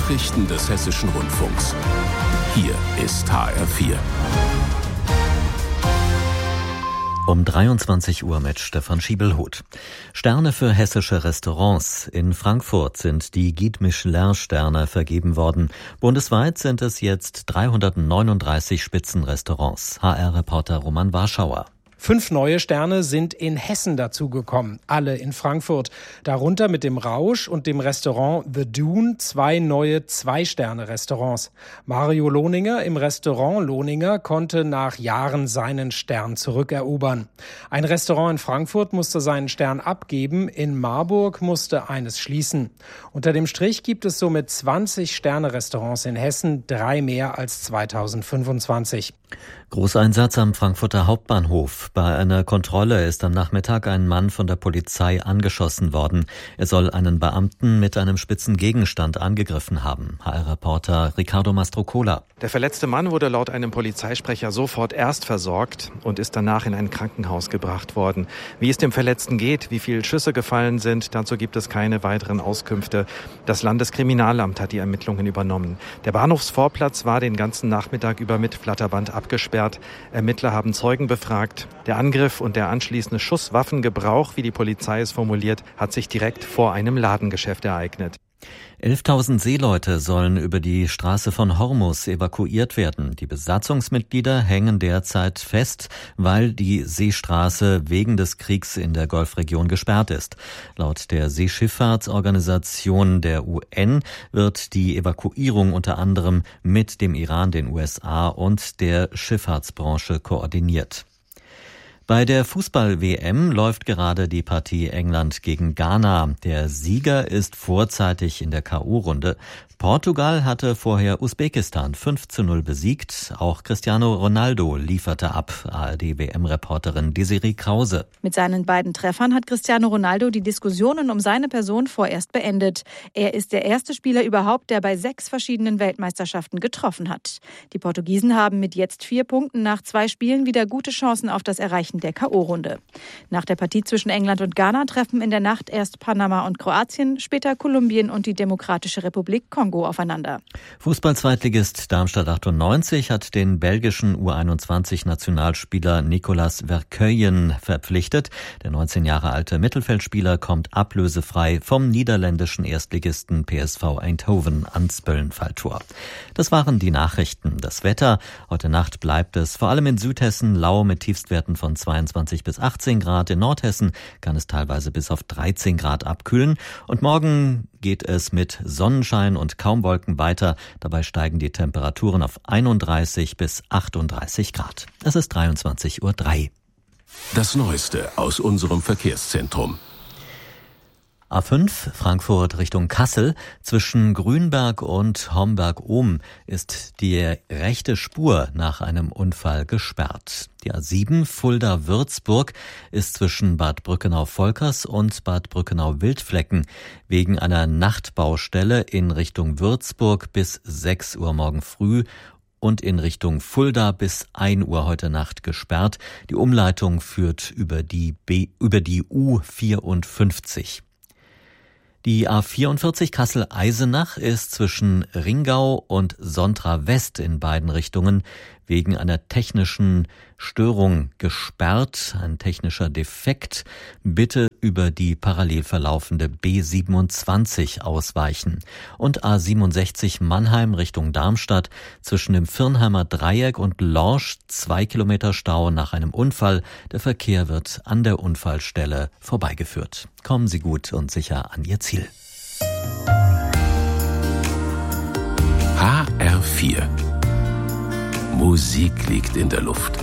Nachrichten des Hessischen Rundfunks. Hier ist HR4. Um 23 Uhr mit Stefan Schiebelhuth. Sterne für hessische Restaurants. In Frankfurt sind die Guide Michelin-Sterne vergeben worden. Bundesweit sind es jetzt 339 Spitzenrestaurants. HR-Reporter Roman Warschauer. 5 neue Sterne sind in Hessen dazugekommen, alle in Frankfurt. Darunter mit dem Rausch und dem Restaurant The Dune 2 neue 2-Sterne-Restaurants. Mario Lohninger im Restaurant Lohninger konnte nach Jahren seinen Stern zurückerobern. Ein Restaurant in Frankfurt musste seinen Stern abgeben, in Marburg musste eines schließen. Unter dem Strich gibt es somit 20 Sterne-Restaurants in Hessen, 3 mehr als 2025. Großeinsatz am Frankfurter Hauptbahnhof. Bei einer Kontrolle ist am Nachmittag ein Mann von der Polizei angeschossen worden. Er soll einen Beamten mit einem spitzen Gegenstand angegriffen haben. HR-Reporter Ricardo Mastrocola. Der verletzte Mann wurde laut einem Polizeisprecher sofort erst versorgt und ist danach in ein Krankenhaus gebracht worden. Wie es dem Verletzten geht, wie viele Schüsse gefallen sind, dazu gibt es keine weiteren Auskünfte. Das Landeskriminalamt hat die Ermittlungen übernommen. Der Bahnhofsvorplatz war den ganzen Nachmittag über mit Flatterband abgesperrt. Ermittler haben Zeugen befragt. Der Angriff und der anschließende Schusswaffengebrauch, wie die Polizei es formuliert, hat sich direkt vor einem Ladengeschäft ereignet. 11.000 Seeleute sollen über die Straße von Hormuz evakuiert werden. Die Besatzungsmitglieder hängen derzeit fest, weil die Seestraße wegen des Kriegs in der Golfregion gesperrt ist. Laut der Seeschifffahrtsorganisation der UN wird die Evakuierung unter anderem mit dem Iran, den USA und der Schifffahrtsbranche koordiniert. Bei der Fußball-WM läuft gerade die Partie England gegen Ghana. Der Sieger ist vorzeitig in der K.O.-Runde. Portugal hatte vorher Usbekistan 5:0 besiegt. Auch Cristiano Ronaldo lieferte ab. ARD-WM-Reporterin Desiree Krause. Mit seinen beiden Treffern hat Cristiano Ronaldo die Diskussionen um seine Person vorerst beendet. Er ist der erste Spieler überhaupt, der bei 6 verschiedenen Weltmeisterschaften getroffen hat. Die Portugiesen haben mit jetzt 4 Punkten nach 2 Spielen wieder gute Chancen auf das Erreichen der K.O.-Runde. Nach der Partie zwischen England und Ghana treffen in der Nacht erst Panama und Kroatien, später Kolumbien und die Demokratische Republik Kongo aufeinander. Fußball-Zweitligist Darmstadt 98 hat den belgischen U21-Nationalspieler Nicolas Verkeuyen verpflichtet. Der 19 Jahre alte Mittelfeldspieler kommt ablösefrei vom niederländischen Erstligisten PSV Eindhoven ans Böllenfalltor. Das waren die Nachrichten. Das Wetter. Heute Nacht bleibt es vor allem in Südhessen lau mit Tiefstwerten von 22 bis 18 Grad. In Nordhessen kann es teilweise bis auf 13 Grad abkühlen. Und morgen geht es mit Sonnenschein und kaum Wolken weiter. Dabei steigen die Temperaturen auf 31 bis 38 Grad. Es ist 23:03 Uhr. Das Neueste aus unserem Verkehrszentrum. A5 Frankfurt Richtung Kassel. Zwischen Grünberg und Homberg-Ohm ist die rechte Spur nach einem Unfall gesperrt. Die A7 Fulda-Würzburg ist zwischen Bad Brückenau-Volkers und Bad Brückenau-Wildflecken wegen einer Nachtbaustelle in Richtung Würzburg bis 6 Uhr morgen früh und in Richtung Fulda bis 1 Uhr heute Nacht gesperrt. Die Umleitung führt über die U54. Die A44 Kassel-Eisenach ist zwischen Ringau und Sontra West in beiden Richtungen wegen einer technischen Störung gesperrt, ein technischer Defekt. Bitte über die parallel verlaufende B27 ausweichen. Und A67 Mannheim Richtung Darmstadt zwischen dem Firnheimer Dreieck und Lorsch 2 Kilometer Stau nach einem Unfall. Der Verkehr wird an der Unfallstelle vorbeigeführt. Kommen Sie gut und sicher an Ihr Ziel. HR4. Musik liegt in der Luft.